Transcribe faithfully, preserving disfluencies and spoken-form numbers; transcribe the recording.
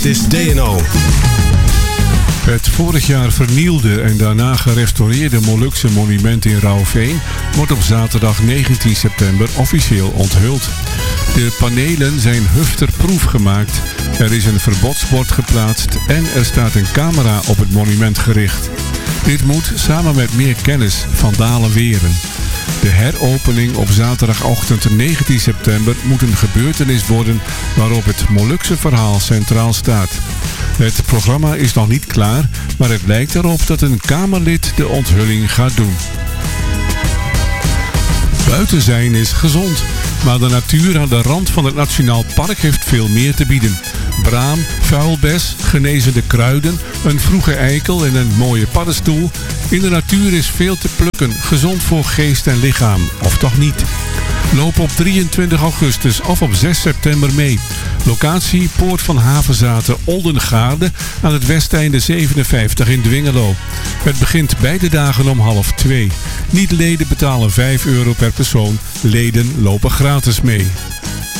Dit is D N O. Het vorig jaar vernielde en daarna gerestaureerde Molukse monument in Rauwveen wordt op zaterdag negentien september officieel onthuld. De panelen zijn hufterproef gemaakt, er is een verbodsbord geplaatst en er staat een camera op het monument gericht. Dit moet samen met meer kennis vandalen weren. De heropening op zaterdagochtend negentien september moet een gebeurtenis worden waarop het Molukse verhaal centraal staat. Het programma is nog niet klaar, maar het lijkt erop dat een Kamerlid de onthulling gaat doen. Buiten zijn is gezond, maar de natuur aan de rand van het Nationaal Park heeft veel meer te bieden. Braam, vuilbes, genezende kruiden, een vroege eikel en een mooie paddenstoel. In de natuur is veel te plukken, gezond voor geest en lichaam, of toch niet? Loop op drieëntwintig augustus of op zes september mee. Locatie Poort van Havenzaten Oldengaarde aan het Westeinde zevenenvijftig in Dwingelo. Het begint beide dagen om half twee. Niet-leden betalen vijf euro per persoon. Leden lopen gratis mee.